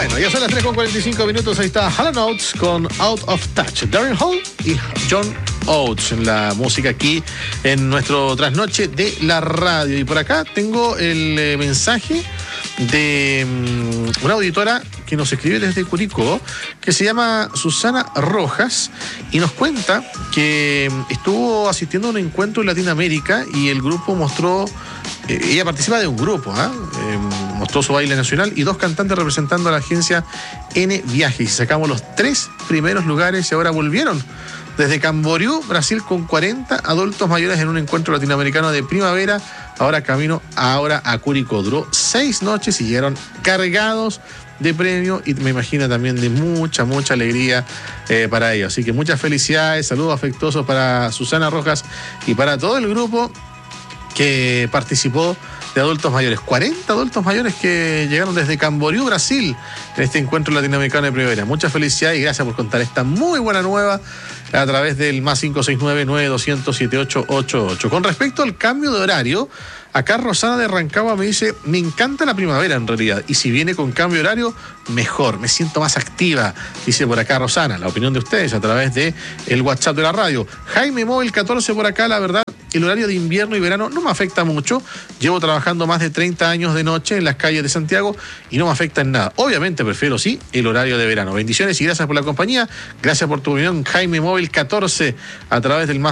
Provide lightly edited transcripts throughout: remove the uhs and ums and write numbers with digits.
Bueno, ya son las 3:45. Ahí está Hall & Oates con Out of Touch. Daryl Hall y John Oates en la música aquí en nuestro trasnoche de la radio. Y por acá tengo el mensaje de una auditora que nos escribe desde Curicó, que se llama Susana Rojas, y nos cuenta que estuvo asistiendo a un encuentro en Latinoamérica y el grupo mostró, ella participa de un grupo, mostró su baile nacional y 2 cantantes representando a la agencia N Viajes, y sacamos los 3 primeros lugares y ahora volvieron desde Camboriú, Brasil, con 40 adultos mayores en un encuentro latinoamericano de primavera, ahora camino a Curicó. Duró 6 noches y llegaron cargados de premio y me imagino también de mucha alegría para ellos. Así que muchas felicidades, saludos afectuosos para Susana Rojas y para todo el grupo que participó de adultos mayores. 40 adultos mayores que llegaron desde Camboriú, Brasil, en este encuentro latinoamericano de primavera. Muchas felicidades y gracias por contar esta muy buena nueva a través del +569-9200-7888. Con respecto al cambio de horario, acá Rosana de Rancagua me dice, me encanta la primavera en realidad, y si viene con cambio de horario, mejor, me siento más activa, dice por acá Rosana. La opinión de ustedes a través de el WhatsApp de la radio. Jaime Móvil 14 por acá, la verdad, el horario de invierno y verano no me afecta mucho. Llevo trabajando más de 30 años de noche en las calles de Santiago y no me afecta en nada. Obviamente prefiero, sí, el horario de verano. Bendiciones y gracias por la compañía. Gracias por tu opinión, Jaime Móvil 14, a través del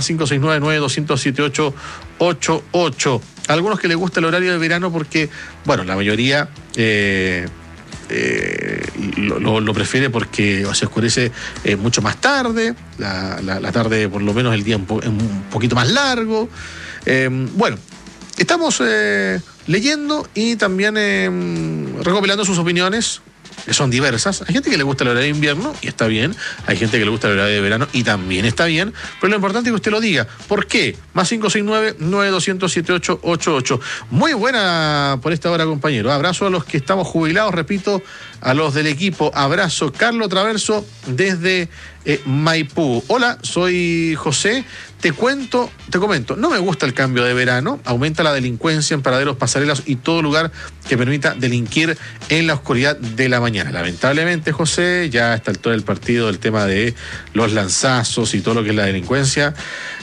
+569-9200-7888. A algunos que les gusta el horario de verano porque, bueno, la mayoría lo prefiere porque se oscurece mucho más tarde, la tarde por lo menos el día un poquito más largo. Bueno, estamos leyendo y también recopilando sus opiniones, que son diversas. Hay gente que le gusta el horario de invierno y está bien, hay gente que le gusta el horario de verano y también está bien, pero lo importante es que usted lo diga. ¿Por qué? +569-9200-7888. Muy buena por esta hora, compañero. Abrazo a los que estamos jubilados, repito, a los del equipo. Abrazo, Carlos Traverso desde Maipú. Hola, soy José. Te comento, no me gusta el cambio de verano, aumenta la delincuencia en paraderos, pasarelas y todo lugar que permita delinquir en la oscuridad de la mañana. Lamentablemente, José, ya está todo el partido del tema de los lanzazos y todo lo que es la delincuencia,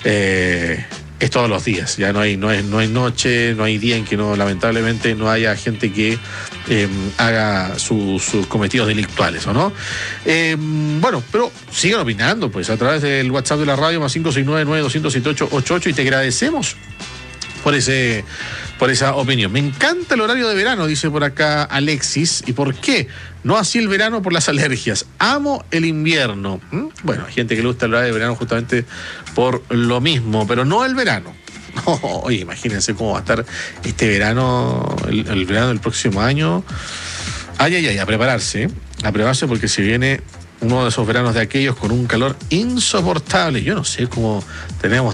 es todos los días, ya no hay noche, no hay día en que lamentablemente no haya gente que haga sus cometidos delictuales, ¿o no? Bueno, pero sigan opinando, pues, a través del WhatsApp de la radio, +569-9200-7888, y te agradecemos por esa opinión. Me encanta el horario de verano, dice por acá Alexis. ¿Y por qué? No así el verano, por las alergias. Amo el invierno. Bueno, hay gente que le gusta el horario de verano justamente por lo mismo, pero no el verano. No, oye, imagínense cómo va a estar este verano, el verano del próximo año. Ay, a prepararse porque se viene uno de esos veranos de aquellos con un calor insoportable. Yo no sé cómo tenemos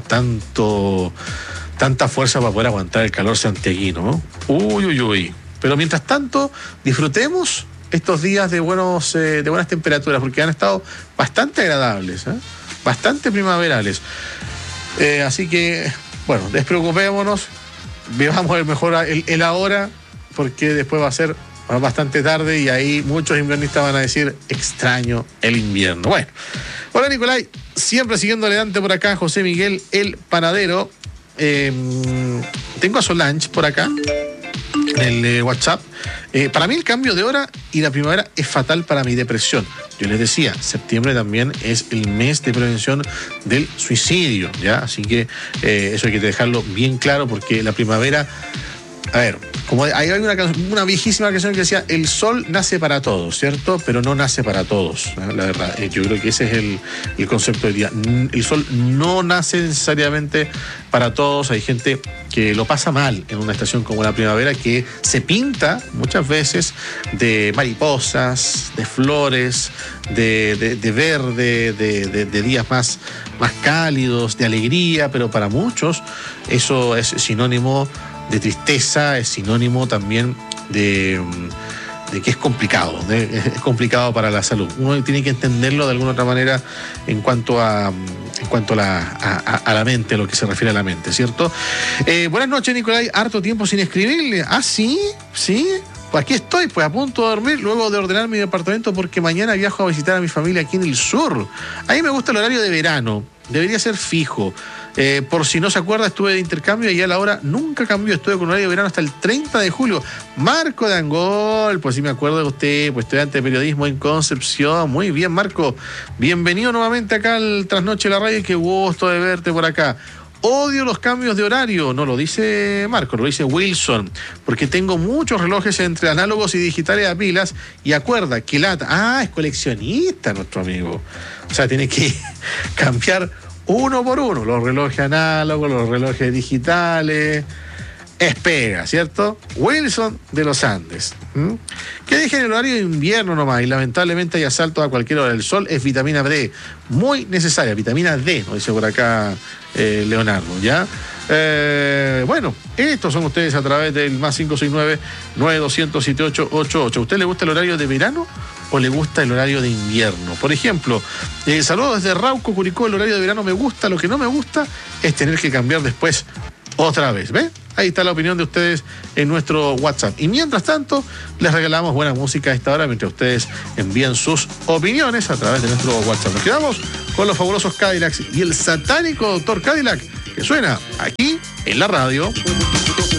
tanta fuerza para poder aguantar el calor santiaguino, ¿no? Uy. Pero mientras tanto, disfrutemos estos días de buenas temperaturas, porque han estado bastante agradables, bastante primaverales. Así que, bueno, despreocupémonos, vivamos el ahora, porque después va a ser bastante tarde y ahí muchos inviernistas van a decir, extraño el invierno. Bueno, hola Nicolai, siempre siguiendo adelante por acá, José Miguel, el panadero. Tengo a Solange por acá en el WhatsApp. Para mí el cambio de hora y la primavera es fatal para mi depresión. Yo les decía, septiembre también es el mes de prevención del suicidio, ¿ya? Así que eso hay que dejarlo bien claro, porque la primavera, a ver, como hay una viejísima canción que decía, el sol nace para todos, ¿cierto? Pero no nace para todos, ¿no? La verdad, yo creo que ese es el concepto del día. El sol no nace necesariamente para todos. Hay gente que lo pasa mal en una estación como la primavera, que se pinta muchas veces de mariposas, de flores, de verde, de días más cálidos, de alegría, pero para muchos eso es sinónimo de tristeza, es sinónimo también de que es complicado, es complicado para la salud. Uno tiene que entenderlo de alguna otra manera en cuanto a la mente, lo que se refiere a la mente, ¿cierto? Buenas noches, Nicolai. Harto tiempo sin escribirle. ¿Ah, sí? ¿Sí? Pues aquí estoy, pues a punto de dormir, luego de ordenar mi departamento porque mañana viajo a visitar a mi familia aquí en el sur. A mí me gusta el horario de verano, debería ser fijo. Por si no se acuerda, estuve de intercambio y a la hora nunca cambió. Estuve con horario de verano hasta el 30 de julio. Marco de Angol, pues sí me acuerdo de usted, pues estudiante de periodismo en Concepción. Muy bien, Marco. Bienvenido nuevamente acá al Trasnoche de la Radio. Qué gusto de verte por acá. Odio los cambios de horario, no lo dice Marco, lo dice Wilson, porque tengo muchos relojes entre análogos y digitales a pilas y acuerda que es coleccionista nuestro amigo. O sea, tiene que cambiar uno por uno, los relojes análogos, los relojes digitales. Es pega, ¿cierto? Wilson de los Andes. Que dejen el horario de invierno nomás y lamentablemente hay asaltos a cualquier hora del sol. Es vitamina D, muy necesaria, vitamina D, nos dice por acá Leonardo, ¿ya? Bueno, estos son ustedes a través del más 569-9200-7888. ¿A usted le gusta el horario de verano o le gusta el horario de invierno? Por ejemplo, saludos desde Rauco, Curicó. El horario de verano me gusta, lo que no me gusta es tener que cambiar después otra vez, ¿ve? Ahí está la opinión de ustedes en nuestro WhatsApp. Y mientras tanto, les regalamos buena música a esta hora mientras ustedes envían sus opiniones a través de nuestro WhatsApp. Nos quedamos con los fabulosos Cadillacs y el satánico Doctor Cadillac, que suena aquí en la radio.